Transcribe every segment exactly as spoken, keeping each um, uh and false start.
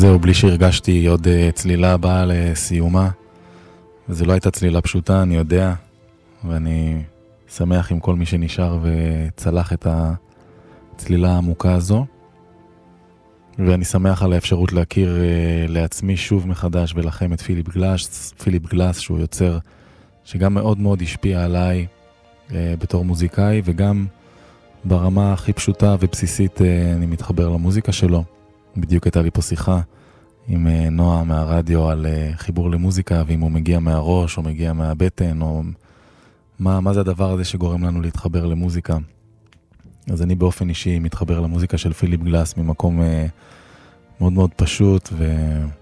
זהו, בלי שהרגשתי עוד uh, צלילה באה לסיומה, וזו לא הייתה צלילה פשוטה, אני יודע, ואני שמח עם כל מי שנשאר וצלח את הצלילה העמוקה הזו, ואני שמח על האפשרות להכיר uh, לעצמי שוב מחדש ולכם את פיליפ גלאס, פיליפ גלאס שהוא יוצר שגם מאוד מאוד השפיע עליי uh, בתור מוזיקאי, וגם ברמה הכי פשוטה ובסיסית uh, אני מתחבר למוזיקה שלו. בדיוק הייתה לי פה שיחה עם uh, נועה מהרדיו על uh, חיבור למוזיקה, ואם הוא מגיע מהראש או מגיע מהבטן, או מה, מה זה הדבר הזה שגורם לנו להתחבר למוזיקה. אז אני באופן אישי מתחבר למוזיקה של פיליפ גלאס ממקום uh, מאוד מאוד פשוט ו...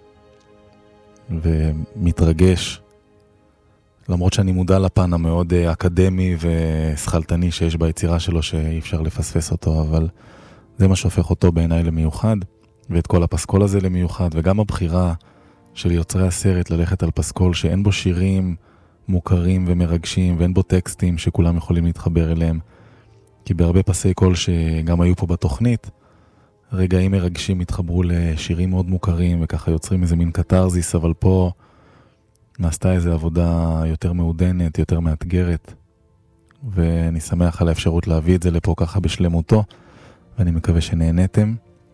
ומתרגש, למרות שאני מודע לפן המאוד uh, אקדמי וסחלטני שיש ביצירה שלו שאי אפשר לפספס אותו, אבל זה מה שהופך אותו בעיניי למיוחד, ואת כל הפסקול הזה למיוחד, וגם הבחירה של יוצרי הסרט ללכת על פסקול שאין בו שירים מוכרים ומרגשים, ואין בו טקסטים שכולם יכולים להתחבר אליהם, כי בהרבה פסי קול שגם היו פה בתוכנית, רגעים מרגשים התחברו לשירים מאוד מוכרים, וככה יוצרים איזה מין קטרזיס, אבל פה נעשתה איזו עבודה יותר מעודנת, יותר מאתגרת, ואני שמח על האפשרות להביא את זה לפה ככה בשלמותו, ואני מקווה שנהנתם,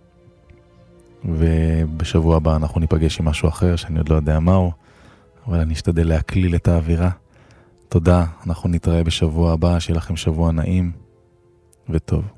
ובשבוע הבא אנחנו ניפגש עם משהו אחר שאני עוד לא יודע מהו, אבל אני אשתדל להקליל את האווירה. תודה, אנחנו נתראה בשבוע הבא, שיהיה לכם שבוע נעים וטוב.